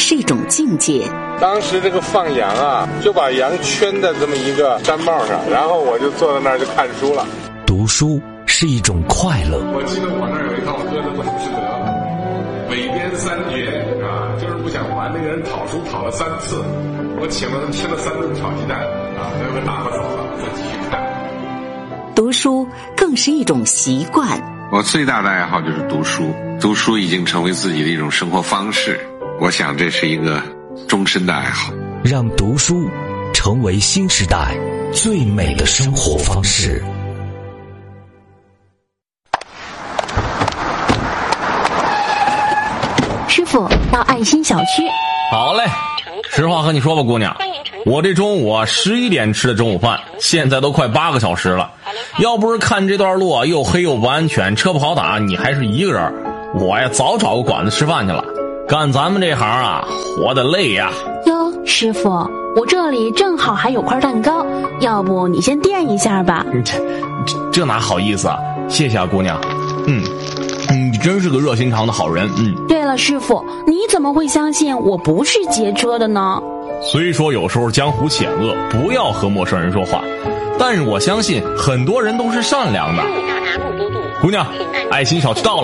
是一种境界。 当时这个放羊啊，就把羊圈在这么一个毡帽上，然后我就坐在那儿就看书了。 读书是一种快乐。 我记得我那儿有一套歌的不是得尾编3绝啊，就是不想还那个人讨书讨了3次，我请了他吃了3顿炒鸡蛋啊，最后打发走了，再继续看。 读书更是一种习惯。 我最大的爱好就是读书，读书已经成为自己的一种生活方式，我想这是一个终身的爱好。 让读书成为新时代最美的生活方式。 师傅，到爱心小区。 好嘞，实话和你说吧，姑娘，我这中午11点吃的中午饭，现在都快8个小时了。要不是看这段路啊，又黑又不安全，车不好打，你还是一个人，我呀早找个馆子吃饭去了。干咱们这行啊，活得累呀。 哟，师傅，我这里正好还有块蛋糕，要不你先垫一下吧。 这哪好意思啊，谢谢啊，姑娘。你真是个热心肠的好人。 对了，师傅，你怎么会相信我不是劫车的呢？ 虽说有时候江湖险恶，不要和陌生人说话，但是我相信很多人都是善良的。姑娘，爱心小区到了。